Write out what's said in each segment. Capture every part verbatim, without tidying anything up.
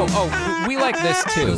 Oh, oh, we like this too.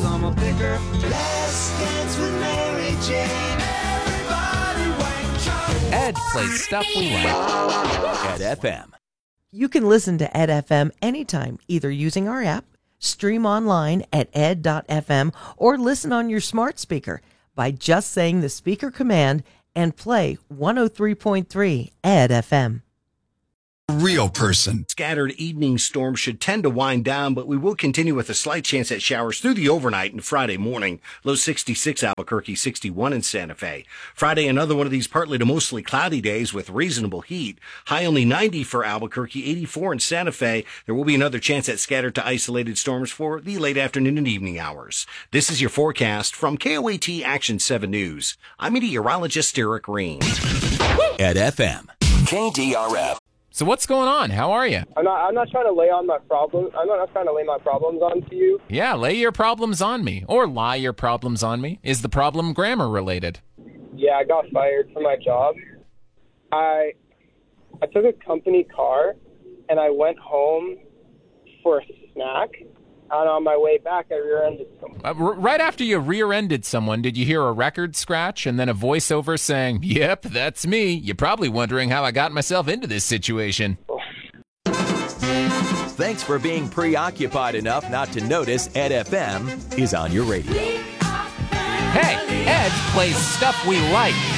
Ed plays stuff we like. Ed F M. You can listen to Ed F M anytime, either using our app, stream online at ed dot f m, or listen on your smart speaker by just saying the speaker command and play one oh three point three Ed F M. Real person. Scattered evening storms should tend to wind down, but we will continue with a slight chance at showers through the overnight and Friday morning. Low sixty-six Albuquerque, sixty-one in Santa Fe. Friday, another one of these partly to mostly cloudy days with reasonable heat. High only ninety for Albuquerque, eighty-four in Santa Fe. There will be another chance at scattered to isolated storms for the late afternoon and evening hours. This is your forecast from K O A T Action seven News. I'm meteorologist Eric Reen. Ed F M. K D R F. So what's going on? How are you? I'm not. I'm not trying to lay on my problems. I'm not trying to lay my problems onto you. Yeah, lay your problems on me, or lie your problems on me. Is the problem grammar related? Yeah, I got fired from my job. I I took a company car, and I went home for a snack. And on my way back, I rear-ended someone. Uh, r- right after you rear-ended someone, did you hear a record scratch and then a voiceover saying, "Yep, that's me. You're probably wondering how I got myself into this situation." Thanks for being preoccupied enough not to notice Ed F M is on your radio. Hey, Ed plays stuff we like.